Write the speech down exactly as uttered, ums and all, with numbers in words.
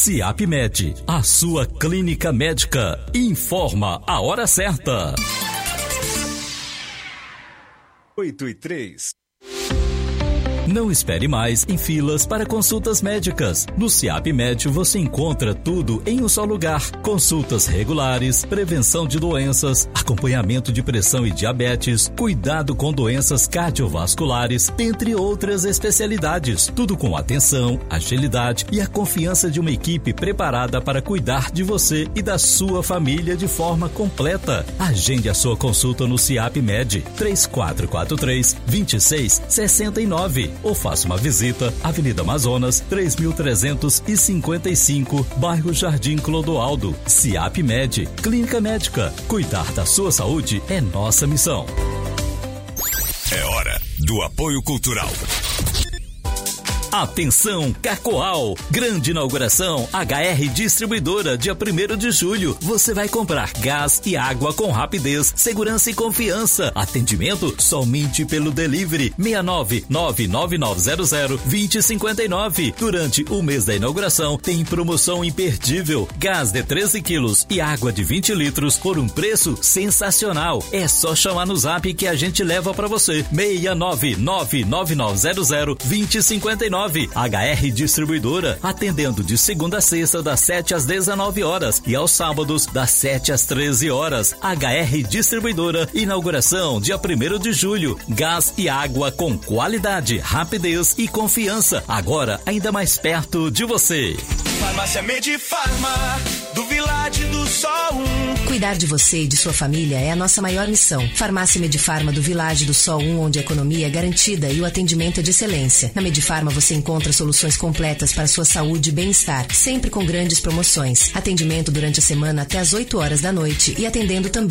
Ciapmed, a sua clínica médica. Informa a hora certa. oito e três. Não espere mais em filas para consultas médicas. No Ciapmed você encontra tudo em um só lugar. Consultas regulares, prevenção de doenças, acompanhamento de pressão e diabetes, cuidado com doenças cardiovasculares, entre outras especialidades. Tudo com atenção, agilidade e a confiança de uma equipe preparada para cuidar de você e da sua família de forma completa. Agende a sua consulta no Ciapmed três quatro quatro três, dois seis seis nove. Ou faça uma visita, Avenida Amazonas, três mil trezentos e cinquenta e cinco, bairro Jardim Clodoaldo. Ciapmed, clínica médica. Cuidar da sua saúde é nossa missão. É hora do apoio cultural. Atenção, Cacoal! Grande inauguração H R Distribuidora, dia primeiro de julho. Você vai comprar gás e água com rapidez, segurança e confiança. Atendimento somente pelo delivery seis nove nove nove nove zero zero dois zero cinco nove. Durante o mês da inauguração tem promoção imperdível. Gás de treze quilos e água de vinte litros por um preço sensacional. É só chamar no zap que a gente leva para você. seis nove nove nove nove zero zero dois zero cinco nove. H R Distribuidora, atendendo de segunda a sexta das sete às dezenove horas e aos sábados das sete às treze horas. H R Distribuidora, inauguração dia primeiro de julho. Gás e água com qualidade, rapidez e confiança. Agora ainda mais perto de você. Farmácia Medifarma, do Village do Sol um. Cuidar de você e de sua família é a nossa maior missão. Farmácia Medifarma do Village do Sol um, onde a economia é garantida e o atendimento é de excelência. Na Medifarma você encontra soluções completas para sua saúde e bem-estar, sempre com grandes promoções. Atendimento durante a semana até às oito horas da noite e atendendo também